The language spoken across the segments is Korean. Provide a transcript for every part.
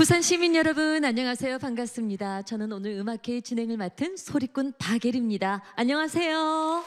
부산 시민 여러분 안녕하세요. 반갑습니다. 저는 오늘 음악회 진행을 맡은 소리꾼 박예리입니다. 안녕하세요.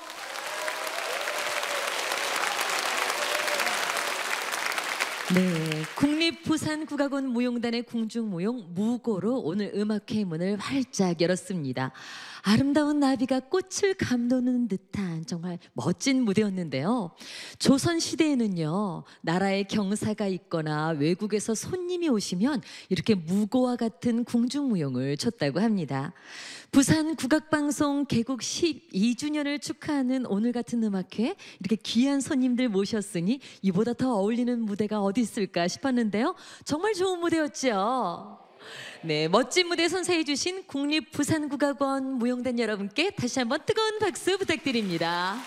네, 국립부산국악원 무용단의 궁중무용 무고로 오늘 음악회 문을 활짝 열었습니다. 아름다운 나비가 꽃을 감도는 듯한 정말 멋진 무대였는데요. 조선시대에는요, 나라에 경사가 있거나 외국에서 손님이 오시면 이렇게 무고와 같은 궁중무용을 췄다고 합니다. 부산국악방송 개국 12주년을 축하하는 오늘 같은 음악회, 이렇게 귀한 손님들 모셨으니 이보다 더 어울리는 무대가 어디 있을까 싶었는데요. 정말 좋은 무대였죠. 네, 멋진 무대 선사해 주신 국립부산국악원 무용단 여러분께 다시 한번 뜨거운 박수 부탁드립니다.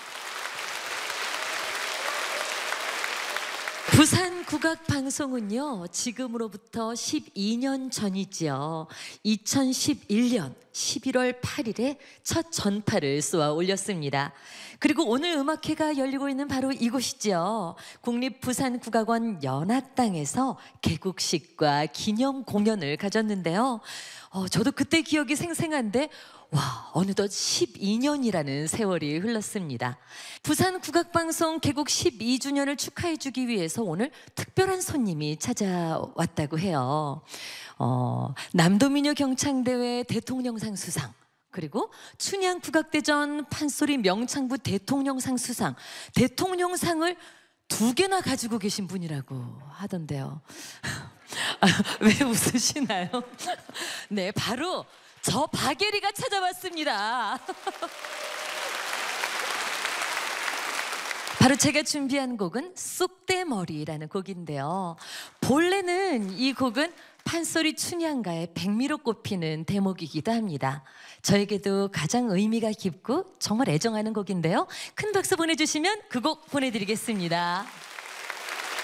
부산국악방송은요, 지금으로부터 12년 전이지요. 2011년 11월 8일에 첫 전파를 쏘아 올렸습니다. 그리고 오늘 음악회가 열리고 있는 바로 이곳이죠. 국립부산국악원 연합당에서 개국식과 기념 공연을 가졌는데요. 저도 그때 기억이 생생한데 와, 어느덧 12년이라는 세월이 흘렀습니다. 부산국악방송 개국 12주년을 축하해 주기 위해서 오늘 특별한 손님이 찾아왔다고 해요. 남도민요 경창대회 대통령상 수상, 그리고 춘향국악대전 판소리 명창부 대통령상 수상, 대통령상을 2개나 가지고 계신 분이라고 하던데요. 왜 웃으시나요? 네, 바로 저 박예리가 찾아왔습니다. 바로 제가 준비한 곡은 쑥대머리라는 곡인데요. 본래는 이 곡은 판소리 춘향가의 백미로 꼽히는 대목이기도 합니다. 저에게도 가장 의미가 깊고 정말 애정하는 곡인데요. 큰 박수 보내주시면 그 곡 보내드리겠습니다.